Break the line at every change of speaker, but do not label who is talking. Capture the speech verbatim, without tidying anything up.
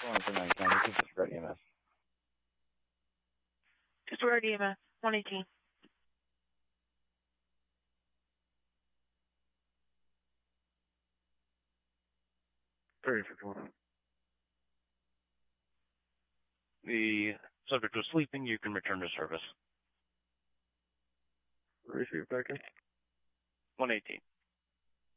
one to nine ten. This is Disregard E M S.
Disregard E M S, one eighteen.
thirty fifty-one.
The subject was sleeping. You can return to service.
Receive back in.
one eighteen.